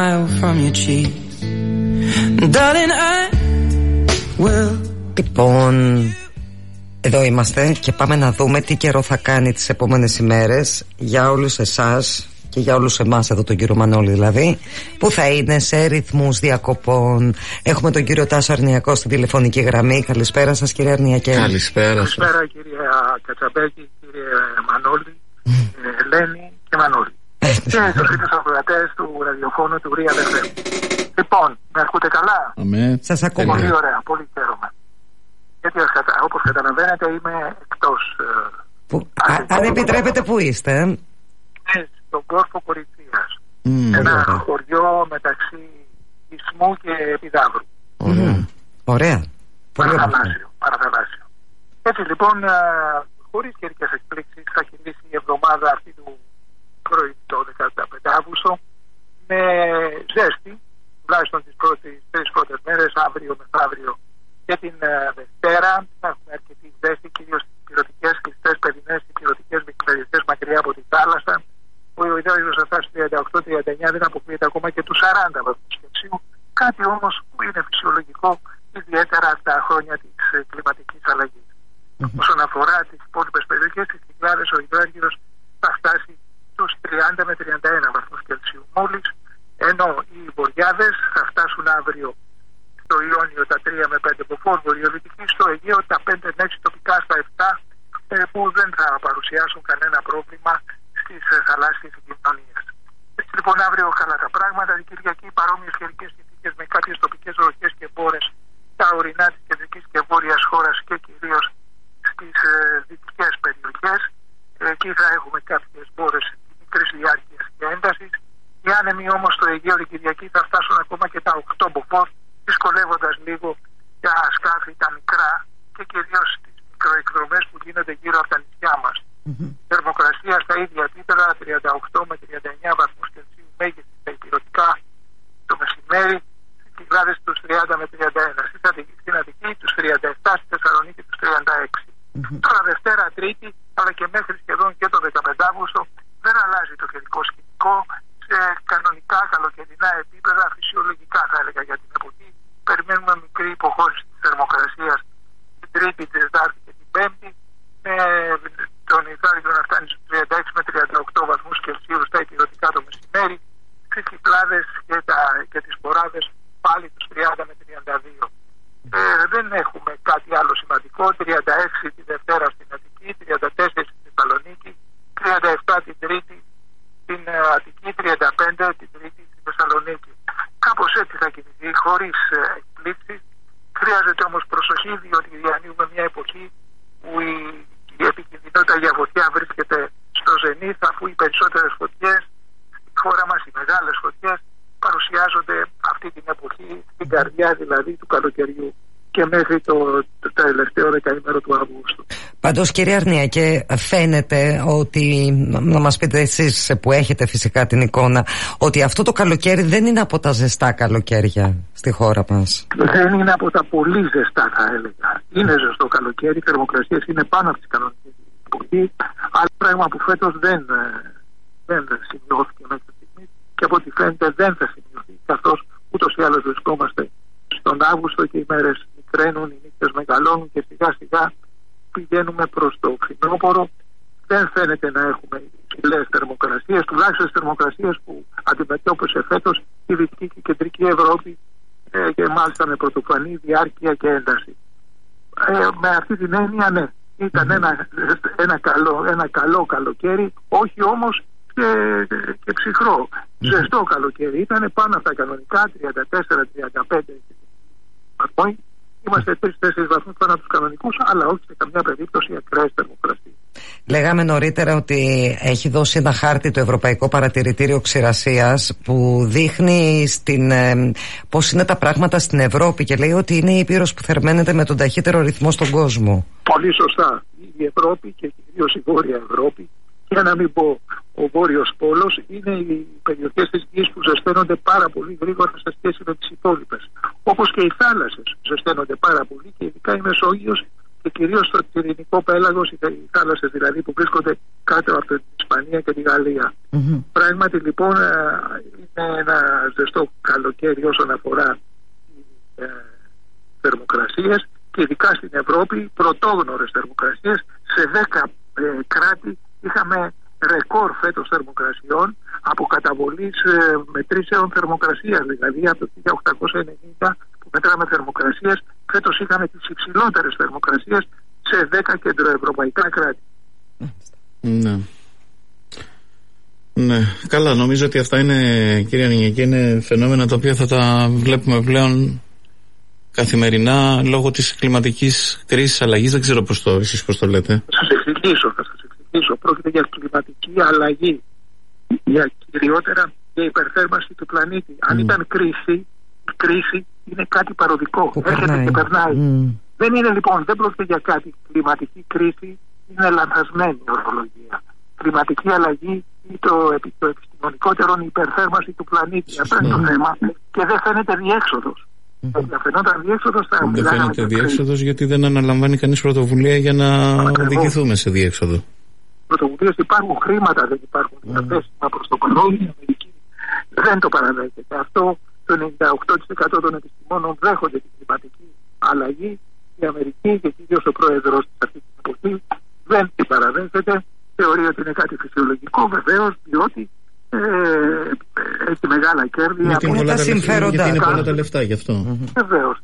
smile from your cheeks. Darling, I will. Λοιπόν, εδώ είμαστε και πάμε να δούμε τι καιρό θα κάνει τις επόμενες ημέρες για όλους εσάς και για όλους εμάς εδώ, τον κύριο Μανώλη δηλαδή, που θα είναι σε ρυθμούς διακοπών. Έχουμε τον κύριο Τάσο Αρνιακό στην τηλεφωνική γραμμή. Καλησπέρα σας, κύριε Αρνιακέ. Καλησπέρα κυρία Κατσαμπέκη, κύριε Μανώλη, Ελένη και Μανώλη. Και τους φίλους ακροατές του ραδιοφώνου του Real FM. Λοιπόν, με ακούτε καλά? Σας ακούμε. Πολύ ωραία, πολύ χαίρομαι. Γιατί όπως καταλαβαίνετε είμαι εκτός. Αν επιτρέπετε, πού είστε? Στον κόρφο Κορινθίας. Ένα χωριό μεταξύ Ισμού και Επιδαύρου. Ωραία. Παραθαλάσσιο. Έτσι λοιπόν, χωρίς καιρικές εκπλήξεις, θα κινήσει η εβδομάδα αυτή του πρωί, το 15 Αύγουστο, με ζέστη, τουλάχιστον τις τρεις πρώτες μέρες, αύριο μεθαύριο και την Δευτέρα. Θα έχουμε αρκετή ζέστη, κυρίως στις πυρωτικές κλειστές παιδινές και πυρωτικές περιοχές μακριά από τη θάλασσα. Ο υδρόχειρος θα φτάσει 38-39, δεν αποκλείεται ακόμα και τους 40 βαθμούς Κελσίου. Κάτι όμως που είναι φυσιολογικό, ιδιαίτερα στα χρόνια της κλιματικής αλλαγής. Όσον αφορά τις υπόλοιπες περιοχές, στις Κυκλάδες, ο υδρόχειρος θα φτάσει στους 30 με 31 βαθμούς Κελσίου μόλις, ενώ οι Βορειάδες θα φτάσουν αύριο στο Ιόνιο τα 3 με 5 μποφόρ, βορειοδυτική στο Αιγαίο τα 5 με 6, τοπικά στα 7, που δεν θα παρουσιάσουν κανένα πρόβλημα στις θαλάσσιες συγκοινωνίες. Έτσι λοιπόν αύριο καλά τα πράγματα. Την Κυριακή παρόμοιες καιρικές συνθήκες με κάποιες τοπικές βροχές και μπόρες στα ορεινά της κεντρικής και βόρειας χώρας και κυρίως στις δυτικές περιοχές. Εκεί θα έχουμε κάποιες μπόρες μικρής διάρκειας και έντασης. Οι άνεμοι όμως στο Αιγαίο την Κυριακή θα φτάσουν ακόμα και τα 8 μποφόρ, δυσκολεύοντας λίγο τα σκάφη τα μικρά και κυρίως τις μικροεκδρομές που γίνονται γύρω από τα νησιά μας. Θερμοκρασία στα ίδια επίπεδα, 38 με 39 βαθμούς Κελσίου μέγιστη στα υπηρετικά το μεσημέρι, στις Κυκλάδες τους 30 με 31, στην Αττική τους 37, στη Θεσσαλονίκη τους 36. Τώρα Δευτέρα, Τρίτη, αλλά και μέχρι σχεδόν και το 15 Αύγουστο δεν αλλάζει το καιρικό σκηνικό, σε κανονικά καλοκαιρινά επίπεδα, φυσιολογικά θα έλεγα για την εποχή. Περιμένουμε μικρή υποχώρηση της θερμοκρασίας την Τρίτη, την Τετάρτη και την Πέμπτη, με τον υδρόχειρο να φτάνει στους 36 με 38 βαθμούς Κελσίου στα υπηρετικά το μεσημέρι, στις Κυκλάδες και τις Ποράδες πάλι τους 30 με 32. Δεν έχουμε κάτι άλλο σημαντικό. 36 τη Δευτέρα στην Αττική, 34 στη Θεσσαλονίκη, 37 την Τρίτη στην Αττική, 35 την Τρίτη στη Θεσσαλονίκη. Κάπως έτσι θα κινηθεί, χωρίς εκπλήξεις. Χρειάζεται όμως προσοχή, διότι διανύουμε μια εποχή που η επικινδυνότητα για φωτιά βρίσκεται στο ζενήθ, αφού οι περισσότερες φωτιές στη χώρα μας, οι μεγάλες φωτιές, παρουσιάζονται αυτή την εποχή, στην καρδιά δηλαδή του καλοκαιριού και μέχρι το τελευταίο δεκαήμερο του Αυγούστου. Πάντως, κύριε Αρνιακέ, φαίνεται ότι, να μας πείτε εσείς που έχετε φυσικά την εικόνα, ότι αυτό το καλοκαίρι δεν είναι από τα ζεστά καλοκαίρια στη χώρα μας. Δεν είναι από τα πολύ ζεστά, θα έλεγα. Είναι ζεστό καλοκαίρι, οι θερμοκρασίες είναι πάνω από τις κανονικές εποχή, αλλά πράγμα που φέτος δεν σημειώθηκε μέχρι στιγμή και από ό,τι φαίνεται δεν θα σημειωθεί, καθώς ούτως ή άλλως βρισκόμαστε στον Αύγουστο και οι μέρες μικραίνουν, οι νύχτες μεγαλώνουν και σιγά σιγά πηγαίνουμε προς το φθινόπωρο. Δεν φαίνεται να έχουμε υψηλές θερμοκρασίες, τουλάχιστον τις θερμοκρασίες που αντιμετώπισε φέτος η Δυτική και η Κεντρική Ευρώπη και μάλιστα με πρωτοφανή διάρκεια και ένταση. Με αυτή την έννοια, ναι, ήταν ένα καλό καλοκαίρι, όχι όμως και ψυχρό. Ζεστό καλοκαίρι. Ήταν πάνω από τα κανονικά, 34-35 βαθμοί. Είμαστε 3-4 βαθμούς πάνω από τους κανονικούς, αλλά όχι σε καμιά περίπτωση ακραίες θερμοκρασίες. Λέγαμε νωρίτερα ότι έχει δώσει ένα χάρτη το Ευρωπαϊκό Παρατηρητήριο Ξηρασίας που δείχνει πώς είναι τα πράγματα στην Ευρώπη και λέει ότι είναι η ήπειρος που θερμαίνεται με τον ταχύτερο ρυθμό στον κόσμο. Πολύ σωστά. Η Ευρώπη και κυρίως η Βόρεια Ευρώπη, για να μην πω ο Βόρειος Πόλος, είναι οι περιοχές της γης που ζεσταίνονται πάρα πολύ γρήγορα σε σχέση με τις υπόλοιπες. Όπως και οι θάλασσες ζεσταίνονται πάρα πολύ και ειδικά η Μεσόγειος και κυρίως στο Τυρινικό πέλαγος, οι θάλασσες δηλαδή που βρίσκονται κάτω από την Ισπανία Γερμανία και τη Γαλλία. Πράγματι λοιπόν είναι ένα ζεστό καλοκαίρι όσον αφορά θερμοκρασίες και ειδικά στην Ευρώπη πρωτόγνωρες θερμοκρασίες. Σε 10 κράτη είχαμε ρεκόρ φέτος θερμοκρασιών από καταβολής μετρήσεων θερμοκρασίας, δηλαδή από το 1890 που μετράμε θερμοκρασίες, φέτος είχαμε τις υψηλότερες θερμοκρασίες σε 10 κεντροευρωπαϊκά κράτη. Ναι. Ναι, καλά, νομίζω ότι αυτά είναι, κυρία Νινιακή, είναι φαινόμενα τα οποία θα τα βλέπουμε πλέον καθημερινά λόγω της κλιματικής κρίσης, αλλαγής. Δεν ξέρω εσείς πώς το λέτε. Θα σας εξηγήσω. Πρόκειται για κλιματική αλλαγή, για κυριότερα για υπερθέρμανση του πλανήτη. Αν ήταν κρίση, η κρίση είναι κάτι παροδικό. Έρχεται και περνάει. Δεν είναι λοιπόν, δεν πρόκειται για κάτι. Κλιματική κρίση είναι λανθασμένη ορολογία. Κλιματική αλλαγή είναι το επιστημονικότερο, η υπερθέρμανση του πλανήτη. Αυτό είναι το θέμα και δεν φαίνεται διέξοδος. Δεν φαίνεται διέξοδος γιατί δεν αναλαμβάνει κανείς πρωτοβουλία για να οδηγηθούμε σε διέξοδο. Πρωτοβουλίες υπάρχουν, χρήματα δεν υπάρχουν διαθέσιμα προς το παρόν. Η Αμερική δεν το παραδέχεται. Αυτό το 98% των επιστημόνων δέχονται την κλιματική αλλαγή. Η Αμερική και κυρίως ο πρόεδρος της αυτής της εποχής δεν την παραδέχεται. Θεωρεί ότι είναι κάτι φυσιολογικό, βεβαίως, διότι έχει μεγάλα κέρδη. Γιατί είναι πολλά τα λεφτά γι' αυτό. Βεβαίως.